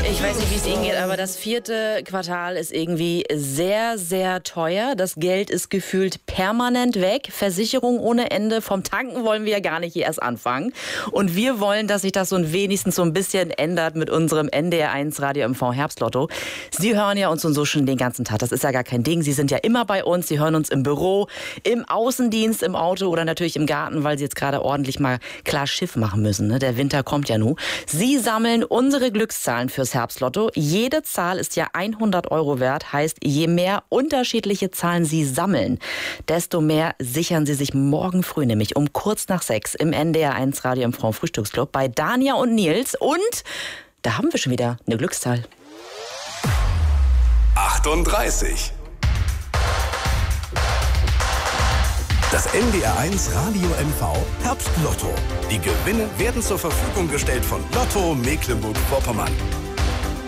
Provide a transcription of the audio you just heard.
Ich weiß nicht, wie es Ihnen geht, aber das 4. Quartal ist irgendwie sehr, sehr teuer. Das Geld ist gefühlt permanent weg. Versicherung ohne Ende. Vom Tanken wollen wir ja gar nicht erst anfangen. Und wir wollen, dass sich das wenigstens so ein bisschen ändert mit unserem NDR1 Radio MV Herbstlotto. Sie hören ja uns und so schon den ganzen Tag. Das ist ja gar kein Ding. Sie sind ja immer bei uns. Sie hören uns im Büro, im Außendienst, im Auto oder natürlich im Garten, weil Sie jetzt gerade ordentlich mal klar Schiff machen müssen. Ne? Der Winter kommt ja nun. Sie sammeln unsere Glückszahlen fürs Herbstlotto. Jede Zahl ist ja 100 € wert. Heißt, je mehr unterschiedliche Zahlen Sie sammeln, desto mehr sichern Sie sich morgen früh, nämlich um kurz nach 6 im NDR1 Radio im Frauenfrühstücksclub bei Dania und Nils. Und da haben wir schon wieder eine Glückszahl. 38. Das NDR1 Radio MV Herbstlotto. Die Gewinne werden zur Verfügung gestellt von Lotto Mecklenburg-Vorpommern.